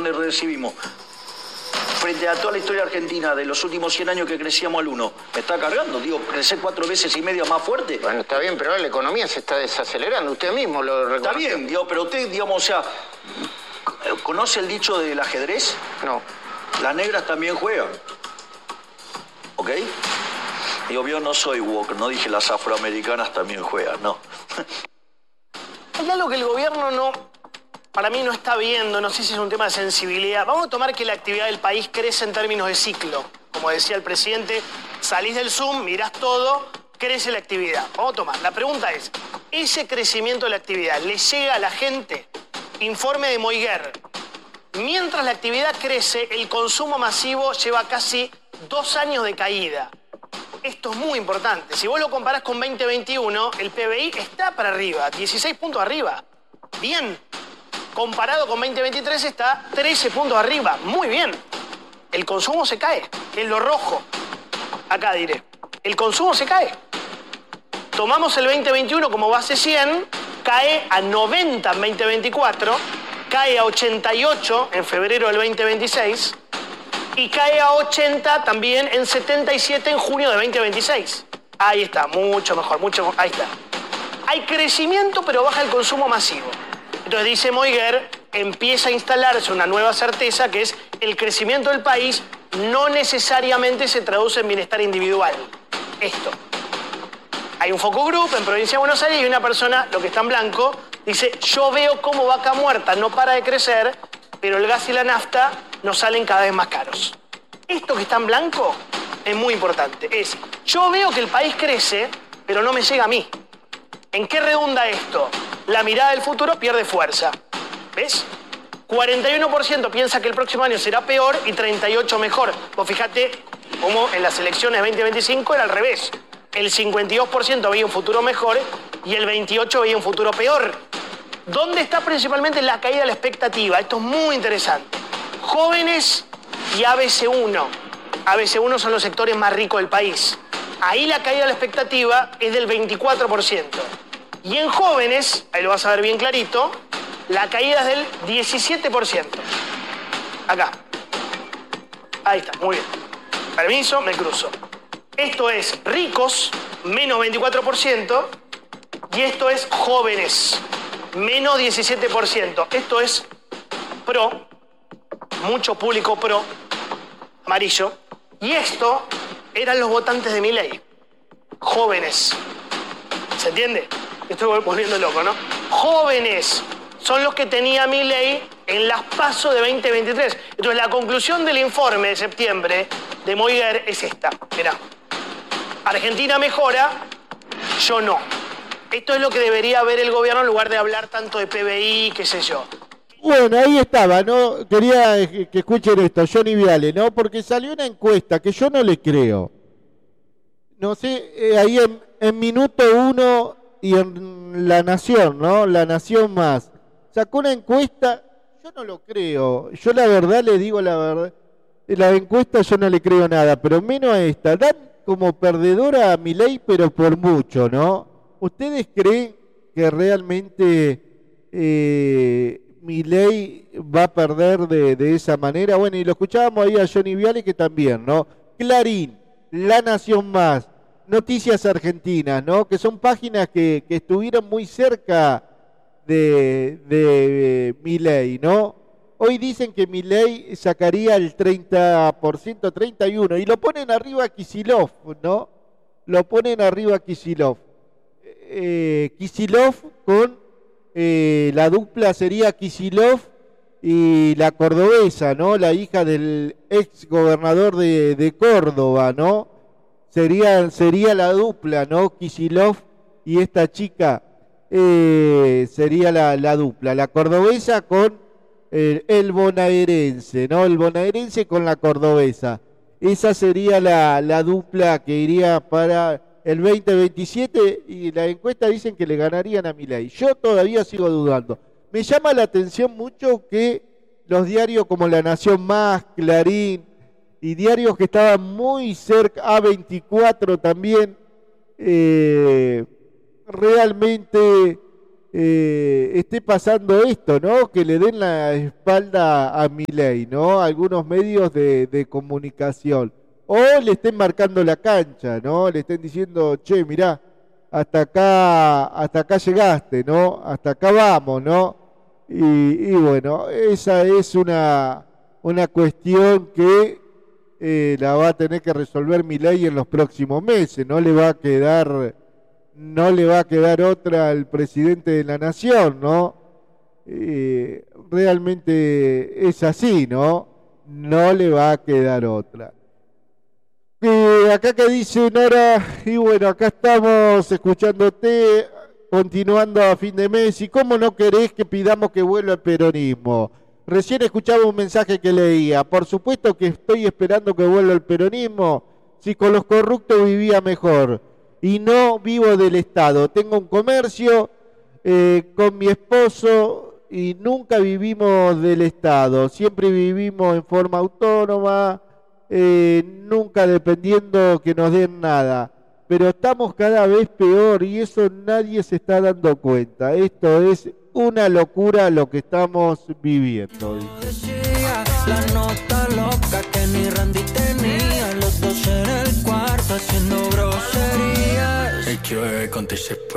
le recibimos. Frente a toda la historia argentina de los últimos 100 años que crecíamos al 1, me está cargando, digo, crecer 4 veces y media más fuerte. Bueno, está bien, pero ahora la economía se está desacelerando, usted mismo lo reconoce. Está bien, digo, pero usted, digamos, o sea, ¿conoce el dicho del ajedrez? No. Las negras también juegan, ¿ok? Digo, yo no soy woke, no dije las afroamericanas también juegan, no. Hay algo que el gobierno para mí no está viendo, no sé si es un tema de sensibilidad. Vamos a tomar que la actividad del país crece en términos de ciclo. Como decía el presidente, salís del Zoom, mirás todo, crece la actividad. Vamos a tomar. La pregunta es, ¿ese crecimiento de la actividad le llega a la gente? Informe de Moiguer. Mientras la actividad crece, el consumo masivo lleva casi 2 años de caída. Esto es muy importante. Si vos lo comparás con 2021, el PBI está para arriba, 16 puntos arriba. Bien. Comparado con 2023 está 13 puntos arriba. Muy bien. El consumo se cae, que es lo rojo. Acá diré. El consumo se cae. Tomamos el 2021 como base 100, cae a 90 en 2024, cae a 88 en febrero del 2026 y cae a 80 también en 77 en junio de 2026. Ahí está, mucho mejor, ahí está. Hay crecimiento, pero baja el consumo masivo. Entonces, dice Moiguer, empieza a instalarse una nueva certeza que es el crecimiento del país no necesariamente se traduce en bienestar individual. Esto. Hay un focus group en Provincia de Buenos Aires y una persona, lo que está en blanco, dice, yo veo cómo Vaca Muerta no para de crecer, pero el gas y la nafta nos salen cada vez más caros. Esto que está en blanco es muy importante. Es, yo veo que el país crece, pero no me llega a mí. ¿En qué redunda esto? La mirada del futuro pierde fuerza. ¿Ves? 41% piensa que el próximo año será peor y 38% mejor. Vos fíjate cómo en las elecciones 2025 era al revés. El 52% veía un futuro mejor y el 28% veía un futuro peor. ¿Dónde está principalmente la caída de la expectativa? Esto es muy interesante. Jóvenes y ABC1. ABC1 son los sectores más ricos del país. Ahí la caída de la expectativa es del 24%. Y en jóvenes, ahí lo vas a ver bien clarito, la caída es del 17%. Acá. Ahí está, muy bien. Permiso, me cruzo. Esto es ricos, menos 24%, y esto es jóvenes, menos 17%. Esto es pro, mucho público pro, amarillo, y esto eran los votantes de Milei, jóvenes. ¿Se entiende? Estoy volviendo loco, ¿no? Jóvenes son los que tenía Milei en las PASO de 2023. Entonces, la conclusión del informe de septiembre de Moiguer es esta. Mirá. Argentina mejora, yo no. Esto es lo que debería ver el gobierno en lugar de hablar tanto de PBI, qué sé yo. Bueno, ahí estaba, ¿no? Quería que escuchen esto, Johnny Viale, ¿no? Porque salió una encuesta que yo no le creo. No sé, ahí en Minuto 1 y en La Nación, ¿no? La Nación Más. Sacó una encuesta, yo no lo creo. Yo la verdad le digo la verdad. La encuesta yo no le creo nada, pero menos a esta. Dan como perdedora a Milei, pero por mucho, ¿no? ¿Ustedes creen que realmente Milei va a perder de esa manera? Bueno, y lo escuchábamos ahí a Johnny Viale que también, ¿no? Clarín, La Nación Más, Noticias Argentinas, ¿no? Que son páginas que estuvieron muy cerca de Milei, ¿no? Hoy dicen que Milei sacaría el 30%, 31%, y lo ponen arriba a Kicillof, ¿no? Lo ponen arriba a Kicillof. Kicillof con la dupla sería Kicillof y la cordobesa, ¿no? La hija del ex gobernador de Córdoba, ¿no? Sería la dupla, ¿no? Kicillof y esta chica sería la dupla, la cordobesa con el bonaerense, ¿no? El bonaerense con la cordobesa. Esa sería la dupla que iría para el 2027 y la encuesta dicen que le ganarían a Milei. Yo todavía sigo dudando. Me llama la atención mucho que los diarios como La Nación Más, Clarín y diarios que estaban muy cerca, A24 también, realmente esté pasando esto, ¿no? Que le den la espalda a Milei, ¿no? Algunos medios de comunicación. O le estén marcando la cancha, ¿no? Le estén diciendo, che, mirá, hasta acá llegaste, ¿no? Hasta acá vamos, ¿no? Y bueno, esa es una cuestión que la va a tener que resolver Milei en los próximos meses. No le va a quedar otra al presidente de la nación, ¿no? Realmente es así, ¿no? No le va a quedar otra. Acá que dice Nora, y bueno, acá estamos escuchándote, continuando a fin de mes, y cómo no querés que pidamos que vuelva el peronismo. Recién escuchaba un mensaje que leía, por supuesto que estoy esperando que vuelva el peronismo, si con los corruptos vivía mejor, y no vivo del Estado. Tengo un comercio con mi esposo y nunca vivimos del Estado, siempre vivimos en forma autónoma, nunca dependiendo que nos den nada, pero estamos cada vez peor y eso nadie se está dando cuenta. Esto es una locura lo que estamos viviendo. La nota loca que ni Randy tenía, los dos en el cuarto haciendo groserías.